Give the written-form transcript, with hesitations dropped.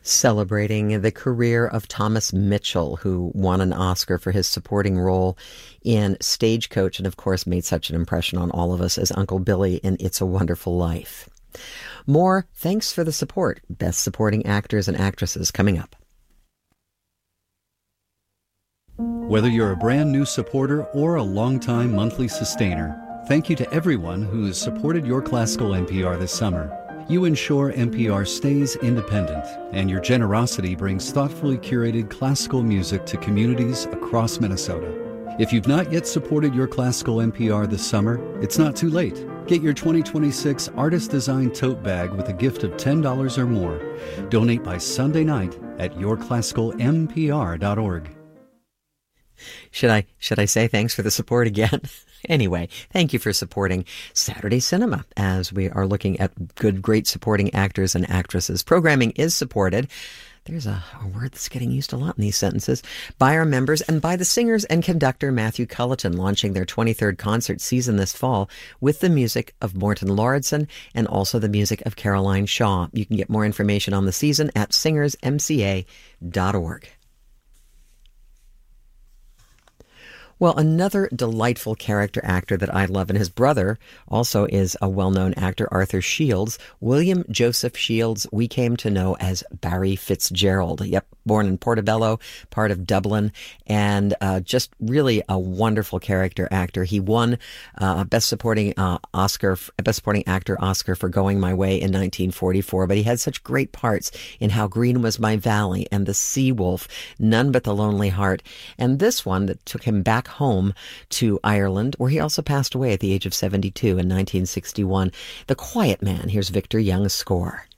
Celebrating the career of Thomas Mitchell, who won an Oscar for his supporting role in Stagecoach and, of course, made such an impression on all of us as Uncle Billy in It's a Wonderful Life. More Thanks for the Support, Best Supporting Actors and Actresses, coming up. Whether you're a brand new supporter or a longtime monthly sustainer, thank you to everyone who has supported Your Classical NPR this summer. You ensure NPR stays independent, and your generosity brings thoughtfully curated classical music to communities across Minnesota. If you've not yet supported Your Classical NPR this summer, it's not too late. Get your 2026 artist-designed tote bag with a gift of $10 or more. Donate by Sunday night at yourclassicalmpr.org. Should I say thanks for the support again? Anyway, thank you for supporting Saturday Cinema as we are looking at great supporting actors and actresses. Programming is supported. There's a word that's getting used a lot in these sentences. By our members and by the singers and conductor Matthew Culleton, launching their 23rd concert season this fall with the music of Morton Lauridsen and also the music of Caroline Shaw. You can get more information on the season at singersmca.org. Well, another delightful character actor that I love, and his brother also is a well-known actor, Arthur Shields. William Joseph Shields, we came to know as Barry Fitzgerald. Yep, born in Portobello, part of Dublin, and just really a wonderful character actor. He won Best Supporting Actor Oscar for Going My Way in 1944, but he had such great parts in How Green Was My Valley and The Sea Wolf, None But the Lonely Heart, and this one that took him back home to Ireland, where he also passed away at the age of 72 in 1961. The Quiet Man. Here's Victor Young's score.